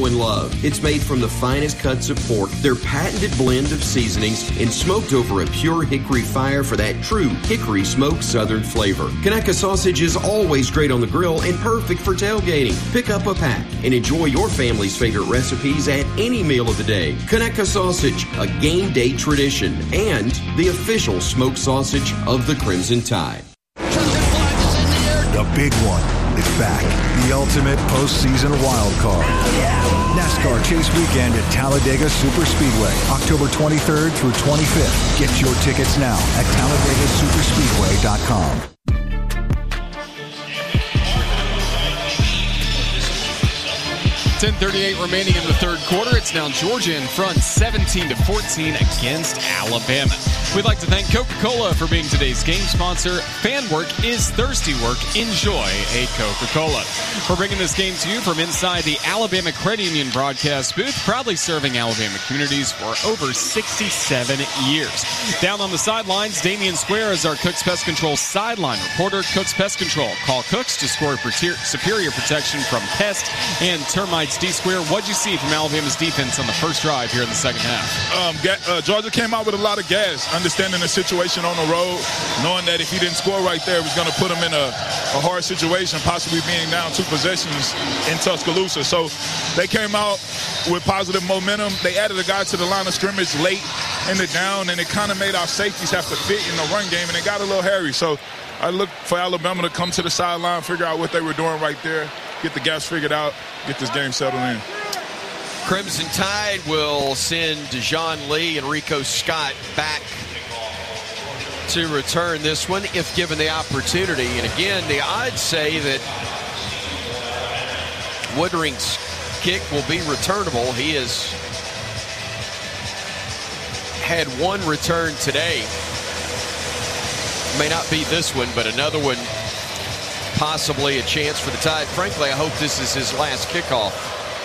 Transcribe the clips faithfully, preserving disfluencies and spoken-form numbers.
know and love. It's made from the finest cuts of pork, their patented blend of seasonings, and smoked over a pure hickory fire for that true hickory smoked southern flavor. Conecuh sausage is always great on the grill and perfect for tailgating. Pick up a pack and enjoy your family's favorite recipes at any meal of the day. Conecuh sausage, a game day tradition, and the official smoked sausage of the Crimson Tide. The big one is back. The ultimate postseason wild card. NASCAR Chase Weekend at Talladega Superspeedway, October twenty-third through twenty-fifth. Get your tickets now at Talladega Superspeedway dot com. ten thirty-eight remaining in the third quarter. It's now Georgia in front seventeen to fourteen against Alabama. We'd like to thank Coca-Cola for being today's game sponsor. Fan work is thirsty work. Enjoy a Coca-Cola. We're bringing this game to you from inside the Alabama Credit Union broadcast booth, proudly serving Alabama communities for over sixty-seven years. Down on the sidelines, Damian Square is our Cooks Pest Control sideline reporter. Cooks Pest Control. Call Cooks to score superior protection from pest and termites. D-Square, what'd you see from Alabama's defense on the first drive here in the second half? Um, uh, Georgia came out with a lot of gas, understanding the situation on the road, knowing that if he didn't score right there, it was going to put him in a, a hard situation, possibly being down two possessions in Tuscaloosa. So they came out with positive momentum. They added a guy to the line of scrimmage late in the down, and it kind of made our safeties have to fit in the run game, and it got a little hairy. So I looked for Alabama to come to the sideline, figure out what they were doing right there, get the gaps figured out, get this game settled in. Crimson Tide will send Dejon Lee and Rico Scott back to return this one if given the opportunity. And again, the odds say that Woodring's kick will be returnable. He has had one return today. May not be this one, but another one, possibly a chance for the Tide. Frankly, I hope this is his last kickoff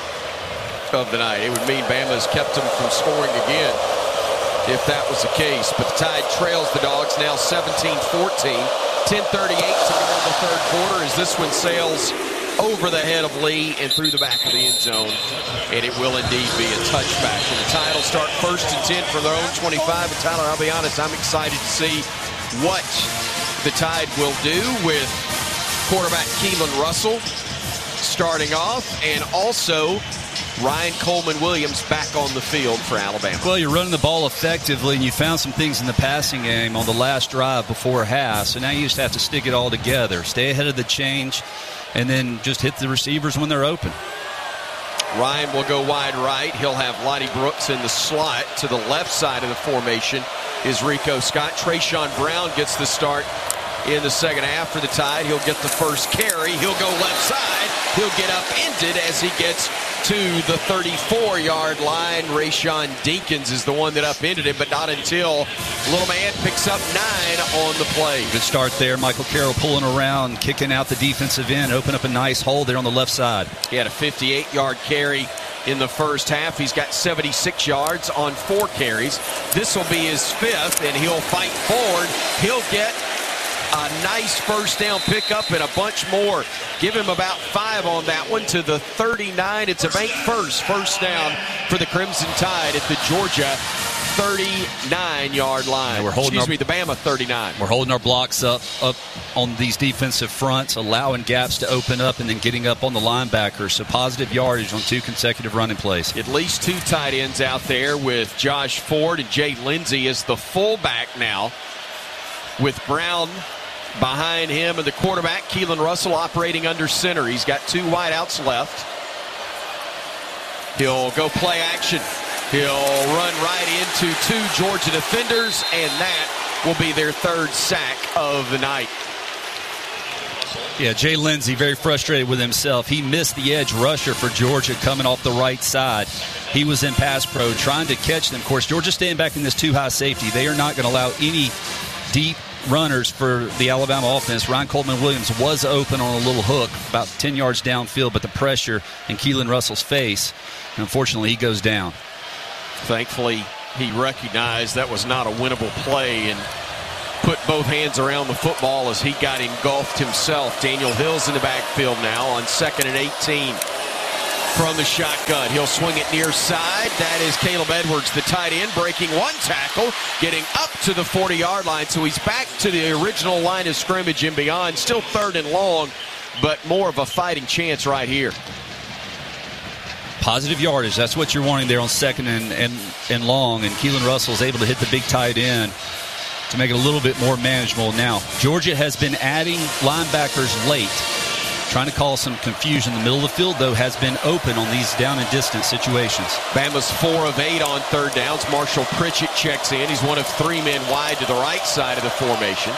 of the night. It would mean Bama's kept him from scoring again if that was the case. But the Tide trails the Dogs now seventeen fourteen. ten thirty-eight to go in the third quarter as this one sails over the head of Lee and through the back of the end zone. And it will indeed be a touchback. And the Tide will start first and ten for their own twenty-five. And Tyler, I'll be honest, I'm excited to see what the Tide will do with quarterback Keelan Russell starting off, and also Ryan Coleman-Williams back on the field for Alabama. Well, you're running the ball effectively, and you found some things in the passing game on the last drive before half, so now you just have to stick it all together. Stay ahead of the change, and then just hit the receivers when they're open. Ryan will go wide right. He'll have Lonnie Brooks in the slot. To the left side of the formation is Rico Scott. Trayshawn Brown gets the start in the second half for the Tide. He'll get the first carry. He'll go left side. He'll get upended as he gets to the thirty-four-yard line. Rayshawn Dinkins is the one that upended him, but not until little man picks up nine on the play. Good start there. Michael Carroll pulling around, kicking out the defensive end, open up a nice hole there on the left side. He had a fifty-eight-yard carry in the first half. He's got seventy-six yards on four carries. This will be his fifth, and he'll fight forward. He'll get a nice first down pickup and a bunch more. Give him about five on that one to the thirty-nine. It's a bank first. First down for the Crimson Tide at the Georgia thirty-nine-yard line. We're holding Excuse our, me, the Bama thirty-nine. We're holding our blocks up, up on these defensive fronts, allowing gaps to open up and then getting up on the linebackers. So positive yardage on two consecutive running plays. At least two tight ends out there with Josh Ford and Jay Lindsey as the fullback now, with Brown behind him and the quarterback, Keelan Russell, operating under center. He's got two wideouts left. He'll go play action. He'll run right into two Georgia defenders, and that will be their third sack of the night. Yeah, Jay Lindsey very frustrated with himself. He missed the edge rusher for Georgia coming off the right side. He was in pass pro trying to catch them. Of course, Georgia staying back in this two-high safety. They are not going to allow any deep runners for the Alabama offense. Ryan Coleman-Williams was open on a little hook about ten yards downfield, but the pressure in Keelan Russell's face, and unfortunately, he goes down. Thankfully, he recognized that was not a winnable play and put both hands around the football as he got engulfed himself. Daniel Hill's in the backfield now on second and eighteen. from the shotgun. He'll swing it near side. That is Caleb Edwards, the tight end, breaking one tackle, getting up to the forty-yard line. So he's back to the original line of scrimmage and beyond. Still third and long, but more of a fighting chance right here. Positive yardage. That's what you're wanting there on second and, and, and long. And Keelan Russell is able to hit the big tight end to make it a little bit more manageable. Now, Georgia has been adding linebackers late, trying to cause some confusion. The middle of the field, though, has been open on these down and distance situations. Bama's four of eight on third downs. Marshall Pritchett checks in. He's one of three men wide to the right side of the formation.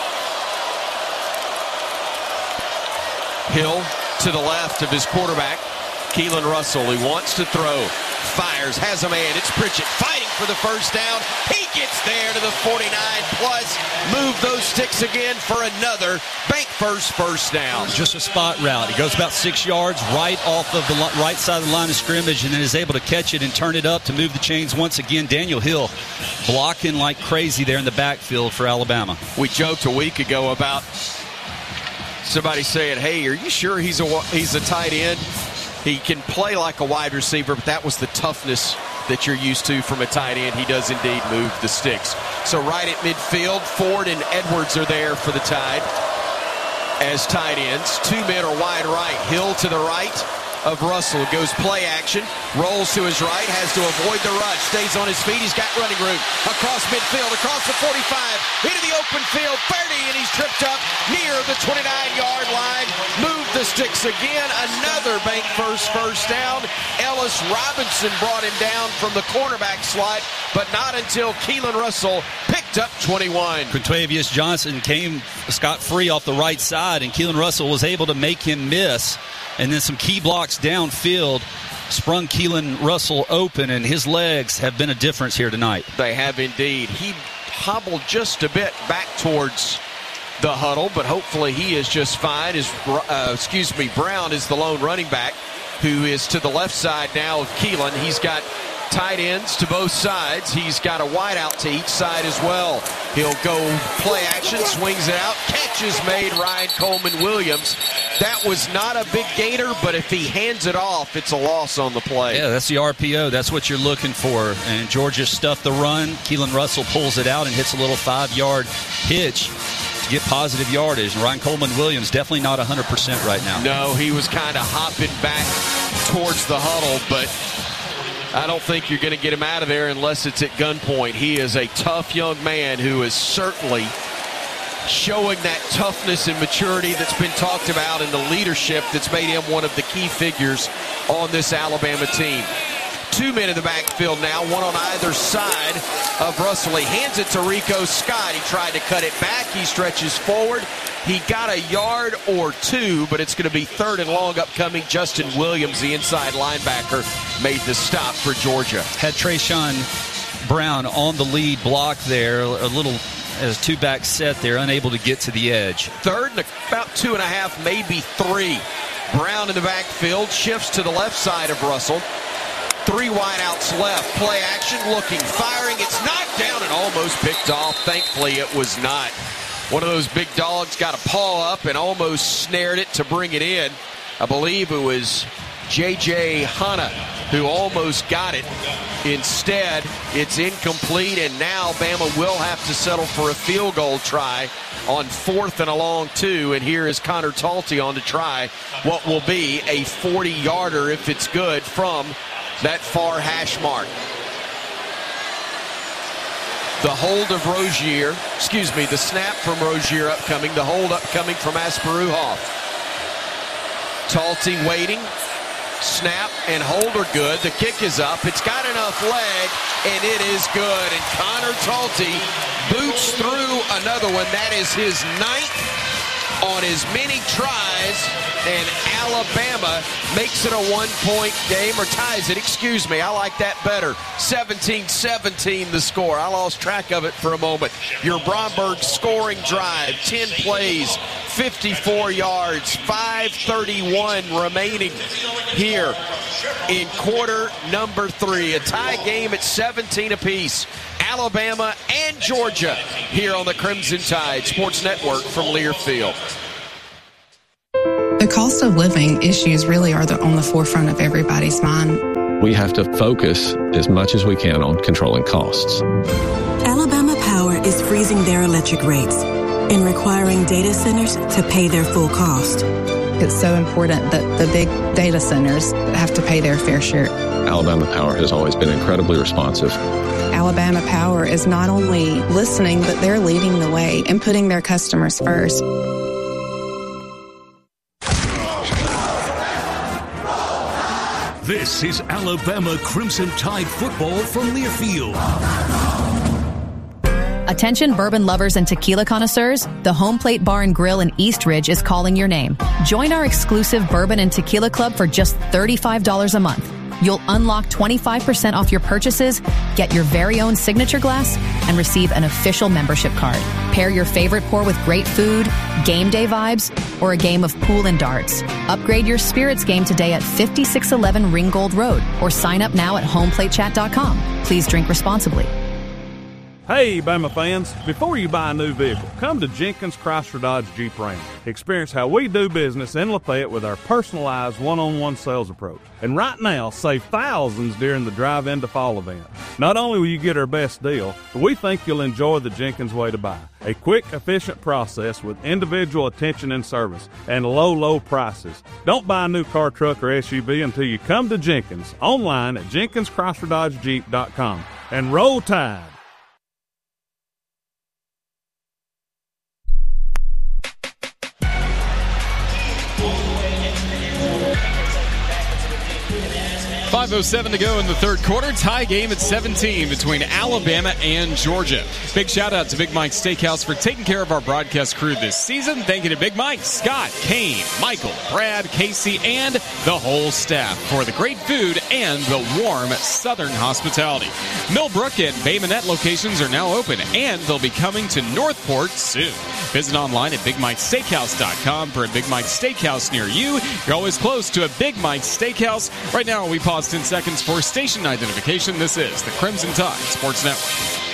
Hill to the left of his quarterback, Keelan Russell. He wants to throw, fires, has a man. It's Pritchett fighting for the first down. He gets there to the forty-nine plus. Move those sticks again for another bank first first down. Just a spot route. He goes about six yards right off of the right side of the line of scrimmage and then is able to catch it and turn it up to move the chains once again. Daniel Hill blocking like crazy there in the backfield for Alabama. We joked a week ago about somebody saying, hey, are you sure he's a, he's a tight end? He can play like a wide receiver, but that was the toughness that you're used to from a tight end. He does indeed move the sticks. So right at midfield, Ford and Edwards are there for the Tide as tight ends. Two men are wide right. Hill to the right of Russell. Goes play action, rolls to his right, has to avoid the rush, stays on his feet. He's got running room across midfield, across the forty-five, into the open field, thirty, and he's tripped up near the twenty-nine-yard line. Move the sticks again. Another bank first first down. Ellis Robinson brought him down from the cornerback slot, but not until Keelan Russell picked up twenty-one. Quintavious Johnson came scot-free off the right side, and Keelan Russell was able to make him miss. And then some key blocks downfield sprung Keelan Russell open, and his legs have been a difference here tonight. They have indeed. He hobbled just a bit back towards the huddle, but hopefully he is just fine. Is uh, excuse me, Brown is the lone running back who is to the left side now of Keelan. He's got tight ends to both sides. He's got a wide out to each side as well. He'll go play action, swings it out, catch is made, Ryan Coleman Williams. That was not a big gainer, but if he hands it off, it's a loss on the play. Yeah, that's the R P O. That's what you're looking for. And Georgia stuffed the run. Keelan Russell pulls it out and hits a little five-yard hitch to get positive yardage. And Ryan Coleman Williams definitely not one hundred percent right now. No, he was kind of hopping back towards the huddle, but I don't think you're going to get him out of there unless it's at gunpoint. He is a tough young man who is certainly showing that toughness and maturity that's been talked about and the leadership that's made him one of the key figures on this Alabama team. Two men in the backfield now, one on either side of Russell. He hands it to Rico Scott. He tried to cut it back. He stretches forward. He got a yard or two, but it's going to be third and long upcoming. Justin Williams, the inside linebacker, made the stop for Georgia. Had Trayshawn Brown on the lead block there, a little as two-back set there, unable to get to the edge. Third and about two and a half, maybe three. Brown in the backfield, shifts to the left side of Russell. Three wideouts left. Play action, looking, firing. It's knocked down and almost picked off. Thankfully, it was not. One of those big dogs got a paw up and almost snared it to bring it in. I believe it was J J Hanna who almost got it. Instead, it's incomplete, and now Bama will have to settle for a field goal try on fourth and a long two. And here is Connor Talty on to try what will be a forty-yarder if it's good from that far hash mark. The hold of Rozier, excuse me, the snap from Rozier upcoming, the hold upcoming from Asparuhoff. Talty waiting, snap and hold are good. The kick is up, it's got enough leg, and it is good. And Connor Talty boots through another one. That is his ninth on as many tries, and Alabama makes it a one-point game, or ties it, excuse me. I like that better. seventeen seventeen the score. I lost track of it for a moment. Your Bromberg scoring drive, ten plays, fifty-four yards, five thirty-one remaining here in quarter number three. A tie game at seventeen apiece. Alabama and Georgia here on the Crimson Tide Sports Network from Learfield. The cost of living issues really are the, on the forefront of everybody's mind. We have to focus as much as we can on controlling costs. Alabama Power is freezing their electric rates and requiring data centers to pay their full cost. It's so important that the big data centers have to pay their fair share. Alabama Power has always been incredibly responsive. Alabama Power is not only listening, but they're leading the way and putting their customers first. This is Alabama Crimson Tide football from Learfield. Attention bourbon lovers and tequila connoisseurs, the Home Plate Bar and Grill in East Ridge is calling your name. Join our exclusive Bourbon and Tequila Club for just thirty-five dollars a month. You'll unlock twenty-five percent off your purchases, get your very own signature glass, and receive an official membership card. Pair your favorite pour with great food, game day vibes, or a game of pool and darts. Upgrade your spirits game today at fifty-six eleven Ringgold Road or sign up now at home plate chat dot com. Please drink responsibly. Hey, Bama fans, before you buy a new vehicle, come to Jenkins Chrysler Dodge Jeep Ram. Experience how we do business in Lafayette with our personalized one-on-one sales approach. And right now, save thousands during the Drive Into Fall event. Not only will you get our best deal, but we think you'll enjoy the Jenkins way to buy. A quick, efficient process with individual attention and service and low, low prices. Don't buy a new car, truck, or S U V until you come to Jenkins, online at jenkins chrysler dodge jeep dot com. And roll Tide! five oh seven to go in the third quarter. Tie game at seventeen between Alabama and Georgia. Big shout out to Big Mike's Steakhouse for taking care of our broadcast crew this season. Thank you to Big Mike, Scott, Kane, Michael, Brad, Casey, and the whole staff for the great food and the warm Southern hospitality. Millbrook and Bay Minette locations are now open, and they'll be coming to Northport soon. Visit online at big mike steakhouse dot com for a Big Mike's Steakhouse near you. You're always close to a Big Mike's Steakhouse. Right now, we pause ten seconds for station identification. This is the Crimson Tide Sports Network.